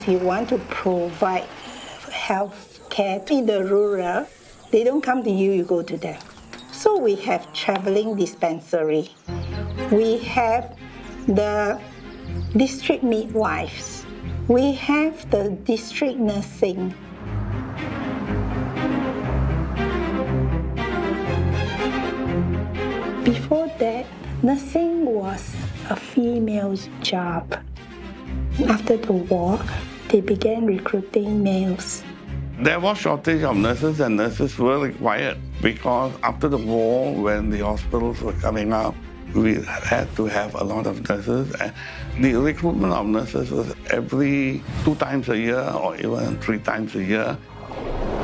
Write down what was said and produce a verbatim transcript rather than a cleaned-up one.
If you want to provide health care in the rural, they don't come to you, you go to them. So we have traveling dispensary. We have the district midwives. We have the district nursing. Before that, nursing was a female's job. After the war, they began recruiting males. There was shortage of nurses, and nurses were required because after the war, when the hospitals were coming up, we had to have a lot of nurses. And the recruitment of nurses was every two times a year or even three times a year.